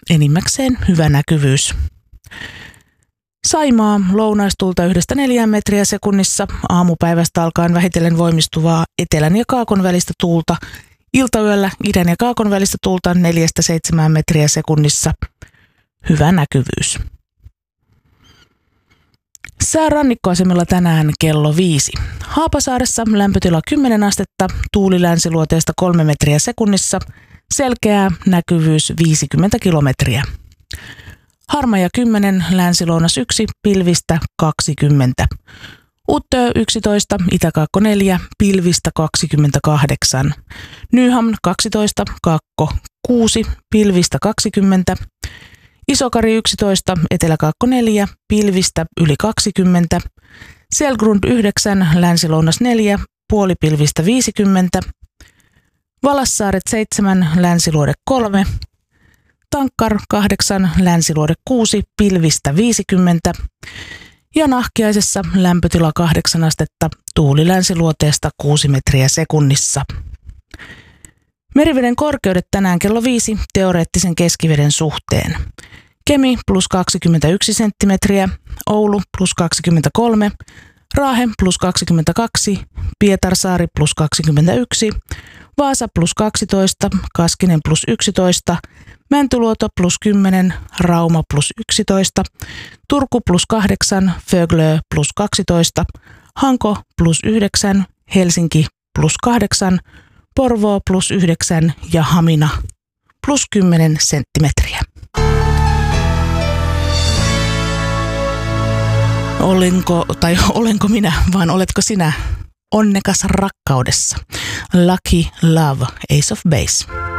enimmäkseen hyvä näkyvyys. Saimaa, lounaistuulta 1–4 metriä sekunnissa, aamupäivästä alkaen vähitellen voimistuvaa etelän ja kaakon välistä tuulta, iltayöllä idän ja kaakon välistä tuulta 4–7 metriä sekunnissa, hyvä näkyvyys. Sää rannikkoasemilla tänään kello 5. Haapasaaressa lämpötila 10 astetta, tuuli länsiluoteesta 3 metriä sekunnissa, selkeää, näkyvyys 50 kilometriä. Harmaja 10, länsilounas 1, pilvistä 20. Uttö 11, Itä-Kaakko 4, pilvistä 28. Nyham 12, Kaakko 6, pilvistä 20. Isokari 11, Etelä-Kaakko 4, pilvistä yli 20. Selgrund 9, länsilounas 4, puolipilvistä 50. Valassaaret 7, länsiluode 3. Tankkar 8, länsiluode 6, pilvistä 50. Ja Nahkiaisessa lämpötila 8 astetta, tuuli länsiluoteesta 6 metriä sekunnissa. Meriveden korkeudet tänään kello 5 teoreettisen keskiveden suhteen. Kemi plus 21 senttimetriä, Oulu plus 23, Raahe plus 22, Pietarsaari plus 21, Vaasa plus 12, Kaskinen plus 11, Mäntyluoto plus 10, Rauma plus 11, Turku plus 8, Föglö plus 12, Hanko plus 9, Helsinki plus 8, Porvoo plus 9 ja Hamina plus 10 senttimetriä. Olenko minä, vaan oletko sinä onnekas rakkaudessa? Lucky Love, Ace of Base.